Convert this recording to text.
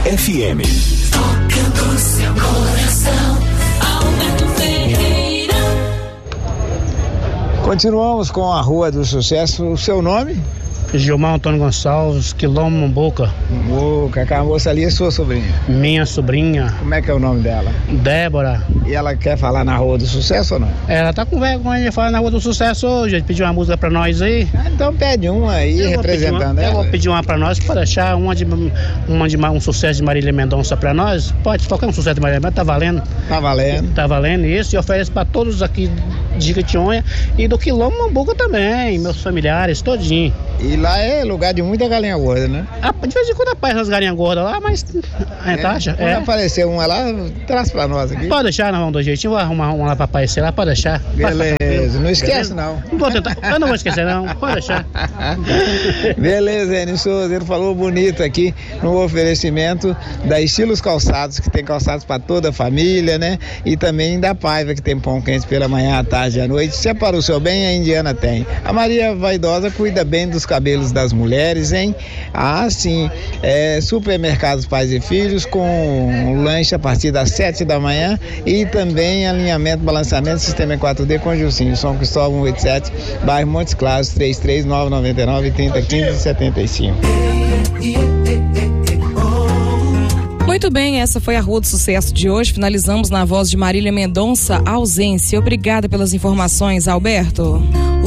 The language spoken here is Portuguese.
FM. Tocando seu coração, Alberto Ferreira. Continuamos com a Rua do Sucesso. O seu nome? Gilmar Antônio Gonçalves, Quilombo Mombuca. Mombuca, aquela moça ali é sua sobrinha? Minha sobrinha. Como é que é o nome dela? Débora. E ela quer falar na Rua do Sucesso ou não? Ela tá com vergonha de falar na Rua do Sucesso hoje. Ele pediu uma música pra nós aí. Então pede uma aí, representando ela. Eu vou pedir uma pra nós, pode deixar um sucesso de Marília Mendonça pra nós. Pode tocar um sucesso de Marília Mendonça, tá valendo. Tá valendo. Tá valendo isso, e ofereço pra todos aqui de Jequitinhonha e do Quilombo Mombuca também, meus familiares, todinho. E lá é lugar de muita galinha gorda, né? De vez em quando aparece as galinhas gordas lá, mas a gente acha. Quando aparecer uma lá, traz pra nós aqui. Pode deixar, nós vamos do jeitinho, vou arrumar uma lá pra aparecer lá, pode deixar. Beleza, não esquece não. Não vou tentar, eu não vou esquecer não, pode deixar. Beleza, Enio Souza, ele falou bonito aqui no oferecimento da Estilos Calçados, que tem calçados pra toda a família, né? E também da Paiva, que tem pão quente pela manhã, à tarde e à noite. Se é para o seu bem, a Indiana tem. A Maria Vaidosa cuida bem dos cabelos das mulheres, hein? Ah, sim. Supermercados Pais e Filhos com lanche a partir das 7 da manhã e também alinhamento, balanceamento, sistema 4D com Gilcinho, São Cristóvão 187, bairro Montes Claros, 33999-3015-75. Muito bem, essa foi a Rua do Sucesso de hoje. Finalizamos na voz de Marília Mendonça, Ausência. Obrigada pelas informações, Alberto.